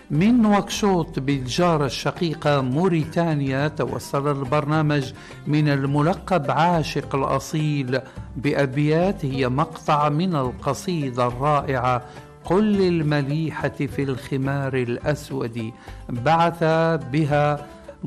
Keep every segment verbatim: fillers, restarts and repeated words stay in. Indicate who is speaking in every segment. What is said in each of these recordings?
Speaker 1: من نواكشوط بالجارة الشقيقة موريتانيا توصل البرنامج من الملقب عاشق الأصيل بأبيات هي مقطع من القصيدة الرائعة قل للمليحة في الخمار الأسود، بعث بها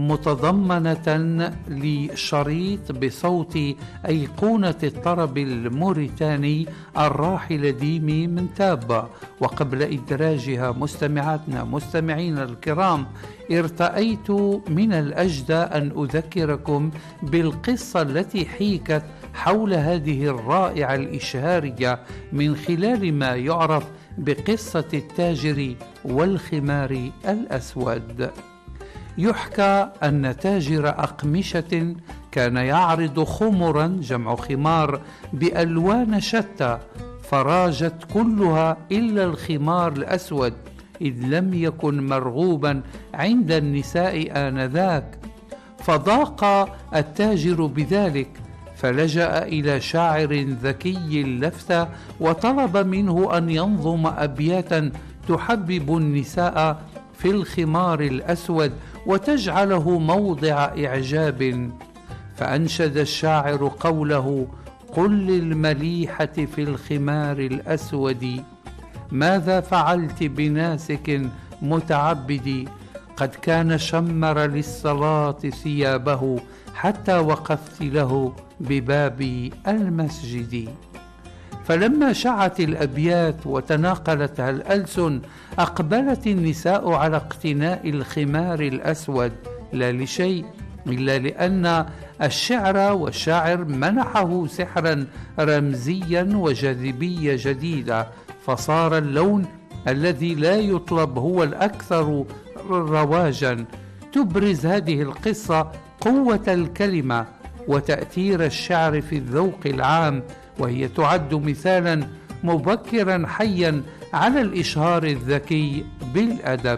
Speaker 1: متضمنة لشريط بصوت أيقونة الطرب الموريتاني الراحل ديمي من تابة. وقبل إدراجها مستمعاتنا مستمعينا الكرام، ارتأيت من الأجدى أن أذكركم بالقصة التي حيكت حول هذه الرائعة الإشهارية من خلال ما يعرف بقصة التاجر والخمار الأسود. يحكى أن تاجر أقمشة كان يعرض خمرا جمع خمار بألوان شتى، فراجت كلها إلا الخمار الأسود إذ لم يكن مرغوبا عند النساء آنذاك، فضاق التاجر بذلك فلجأ إلى شاعر ذكي اللفتة وطلب منه أن ينظم أبياتا تحبب النساء في الخمار الأسود وتجعله موضع إعجاب. فأنشد الشاعر قوله قل للمليحة في الخمار الأسود ماذا فعلت بناسك متعبدي، قد كان شمر للصلاة ثيابه حتى وقفت له بباب المسجد. فلما شعت الأبيات وتناقلتها الألسن أقبلت النساء على اقتناء الخمار الأسود، لا لشيء إلا لأن الشعر والشاعر منحه سحرا رمزيا وجاذبية جديدة، فصار اللون الذي لا يطلب هو الأكثر رواجا. تبرز هذه القصة قوة الكلمة وتأثير الشعر في الذوق العام، وهي تعد مثالا مبكرا حيا على الإشهار الذكي بالأدب.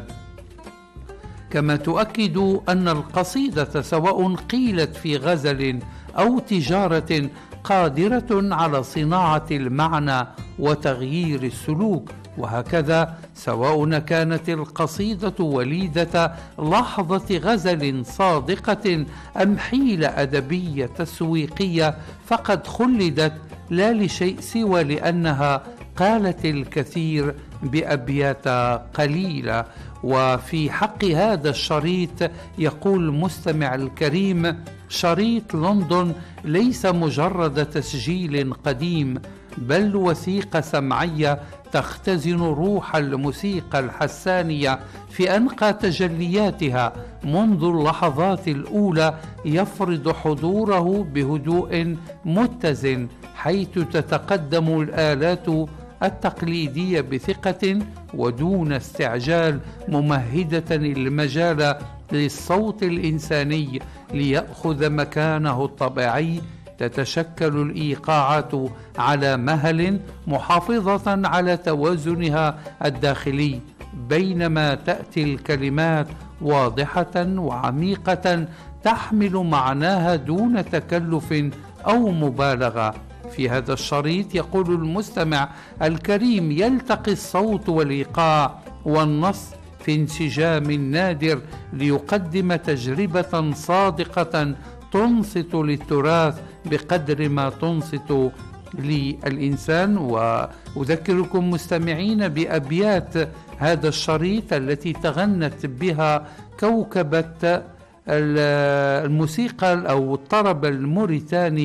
Speaker 1: كما تؤكد أن القصيدة سواء قيلت في غزل أو تجارة قادرة على صناعة المعنى وتغيير السلوك، وهكذا سواء كانت القصيدة وليدة لحظة غزل صادقة أم حيلة أدبية تسويقية فقد خلدت لا لشيء سوى لأنها قالت الكثير بأبيات قليلة. وفي حق هذا الشريط يقول المستمع الكريم: شريط لندن ليس مجرد تسجيل قديم، بل وثيقة سمعية تختزن روح الموسيقى الحسانية في أنقى تجلياتها منذ اللحظات الأولى، يفرض حضوره بهدوء متزن حيث تتقدم الآلات التقليدية بثقة ودون استعجال، ممهدة المجال للصوت الإنساني ليأخذ مكانه الطبيعي. تتشكل الإيقاعات على مهل محافظة على توازنها الداخلي، بينما تأتي الكلمات واضحة وعميقة تحمل معناها دون تكلف أو مبالغة. في هذا الشريط يقول المستمع الكريم: يلتقي الصوت والإيقاع والنص في انسجام نادر ليقدم تجربة صادقة تنصت للتراث بقدر ما تنصت للإنسان. وأذكركم مستمعين بأبيات هذا الشريط التي تغنت بها كوكبة الموسيقى أو الطرب الموريتاني